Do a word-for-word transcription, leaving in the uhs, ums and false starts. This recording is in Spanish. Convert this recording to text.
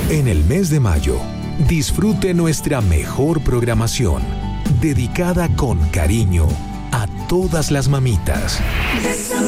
En el mes de mayo, disfrute nuestra mejor programación, dedicada con cariño a todas las mamitas.